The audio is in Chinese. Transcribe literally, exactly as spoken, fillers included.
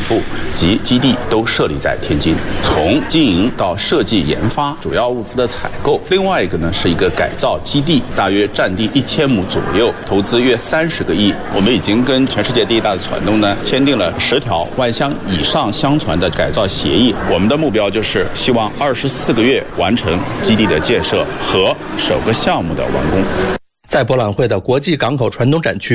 部及基地都设立在天津，从经营到设计研发、主要物资的采购。另外一个呢是一个改造基地，大约占地一千亩左右，投资约三十个亿。我们已经跟全世界第一大的船东呢签订了十条万箱以上箱船的改造协议。我们的目标就是希望二十四个月完成基地的建设和首个项目的完工。 在博览会的国际港口船东展区，